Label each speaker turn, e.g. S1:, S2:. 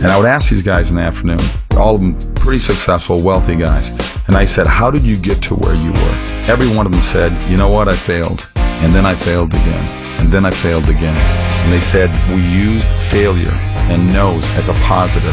S1: And I would ask these guys in the afternoon, all of them pretty successful, wealthy guys. And I said, how did you get to where you were? Every one of them said, you know what, I failed. And then I failed again. And then I failed again. And they said, we used failure and no's as a positive.